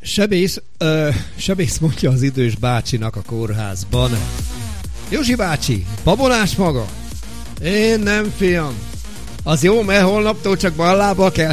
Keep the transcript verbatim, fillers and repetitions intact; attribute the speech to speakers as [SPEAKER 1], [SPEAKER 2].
[SPEAKER 1] Sebész, ö, sebész mondja az idős bácsinak a kórházban. Józsi bácsi, babonás maga? Én nem, fiam. Az jó, mert holnaptól csak bal lábbal kell